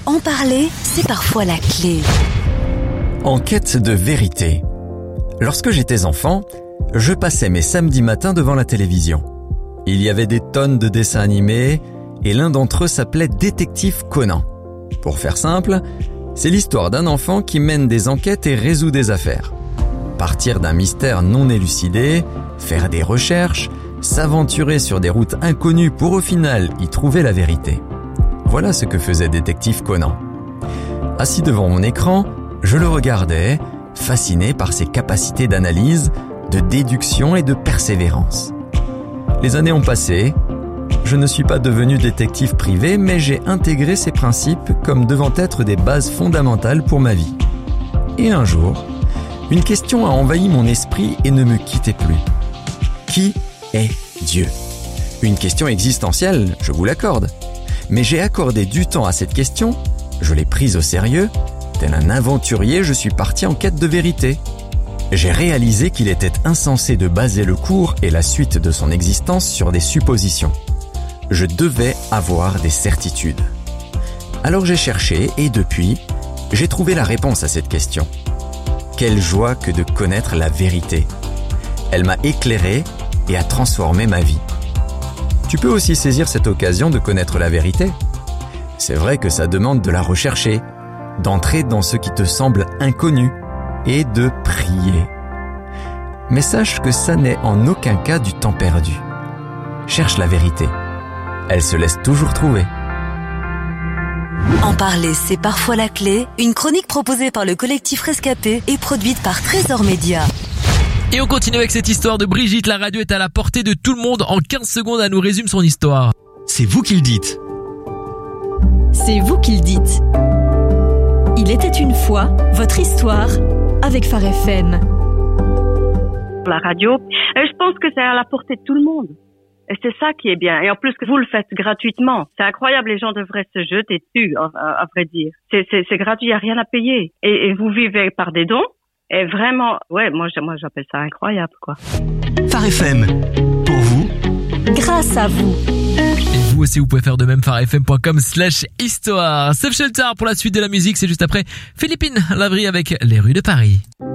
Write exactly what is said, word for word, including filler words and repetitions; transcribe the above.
En parler, c'est parfois la clé. En quête de vérité. Lorsque j'étais enfant, je passais mes samedis matins devant la télévision. Il y avait des tonnes de dessins animés et l'un d'entre eux s'appelait Détective Conan. Pour faire simple, c'est l'histoire d'un enfant qui mène des enquêtes et résout des affaires. Partir d'un mystère non élucidé, faire des recherches, s'aventurer sur des routes inconnues pour au final y trouver la vérité. Voilà ce que faisait Détective Conan. Assis devant mon écran, je le regardais, fasciné par ses capacités d'analyse, de déduction et de persévérance. Les années ont passé, je ne suis pas devenu détective privé, mais j'ai intégré ces principes comme devant être des bases fondamentales pour ma vie. Et un jour, une question a envahi mon esprit et ne me quittait plus. Qui est Dieu ? Une question existentielle, je vous l'accorde. Mais j'ai accordé du temps à cette question, je l'ai prise au sérieux, tel un aventurier, je suis parti en quête de vérité. J'ai réalisé qu'il était insensé de baser le cours et la suite de son existence sur des suppositions. Je devais avoir des certitudes. Alors j'ai cherché et depuis, j'ai trouvé la réponse à cette question. Quelle joie que de connaître la vérité. Elle m'a éclairé et a transformé ma vie. Tu peux aussi saisir cette occasion de connaître la vérité. C'est vrai que ça demande de la rechercher, d'entrer dans ce qui te semble inconnu et de prier. Mais sache que ça n'est en aucun cas du temps perdu. Cherche la vérité. Elle se laisse toujours trouver. En parler, c'est parfois la clé. Une chronique proposée par le collectif Rescapé et produite par Trésor Média. Et on continue avec cette histoire de Brigitte. La radio est à la portée de tout le monde. En quinze secondes, elle nous résume son histoire. C'est vous qui le dites. C'est vous qui le dites. Il était une fois votre histoire avec Phare F M. La radio, je pense que c'est à la portée de tout le monde. Et c'est ça qui est bien. Et en plus que vous le faites gratuitement. C'est incroyable, les gens devraient se jeter dessus, à, à, à vrai dire. C'est, c'est, c'est gratuit, il n'y a rien à payer. Et, et vous vivez par des dons. Et vraiment, ouais, moi, moi j'appelle ça incroyable, quoi. Phare F M, pour vous, grâce à vous. Et vous aussi, vous pouvez faire de même, pharefm.com slash histoire. Safe Shelter pour la suite de la musique, c'est juste après Philippine Lavry avec Les rues de Paris.